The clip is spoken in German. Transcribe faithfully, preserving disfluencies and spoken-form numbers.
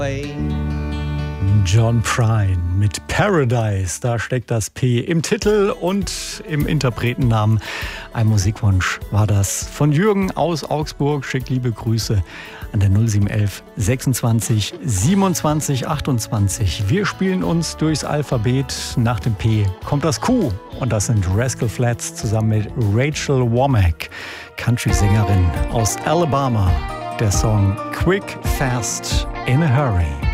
John Prine mit Paradise, da steckt das P im Titel und im Interpretennamen. Ein Musikwunsch war das von Jürgen aus Augsburg. Schickt liebe Grüße an der null sieben eins eins sechsundzwanzig siebenundzwanzig achtundzwanzig. Wir spielen uns durchs Alphabet. Nach dem P kommt das Q und das sind Rascal Flatts zusammen mit Rachel Womack, Country-Sängerin aus Alabama. Der Song Quick, Fast, in a Hurry.